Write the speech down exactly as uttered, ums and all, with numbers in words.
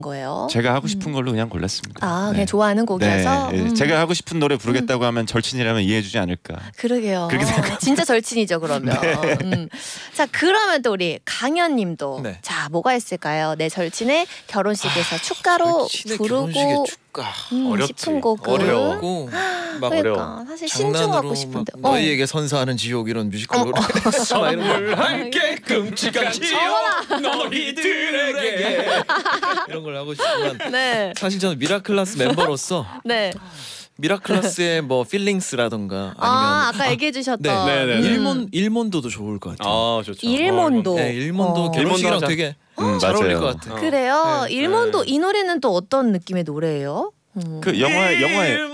거예요? 제가 하고 싶은 걸로 그냥 골랐습니다. 아, 네. 그냥 좋아하는 곡이어서. 네, 네. 음. 제가 하고 싶은 노래 부르겠다고 하면 절친이라면 이해해주지 않을까. 그러게요. 그렇게 생각합니다. 진짜 절친이죠 그러면. 네. 음. 자 그러면 또 우리 강현님도 네. 자 뭐가 있을까요? 내 절친의 결혼식에서 축가로 절친의 부르고 결혼식의 축가 음, 어렵지. 싶은 곡은 어려웠고 막 그러니까 사실 신중하고 장난으로 싶은데. 막 너희에게 선사하는 지옥 이런 뮤지컬 노래 선물할게 끔찍한 지옥 너희들에게 이런 걸 하고 싶지만 네, 사실 저는 미라클라스 멤버로서 네. 미라클라스의 뭐 필링스라던가 아 아니면 아까 얘기해주셨던 네. 네, 네. 일몬 일몬도도 좋을 것 같아요. 아 좋죠. 일몬도. 네, 일몬도 어. 결혼식이랑 일몬도 하자. 되게 음, 잘 어울릴 맞아요. 것 같아요. 어. 그래요. 네. 일몬도 네. 이 노래는 또 어떤 느낌의 노래예요? 음. 그 영화 영화에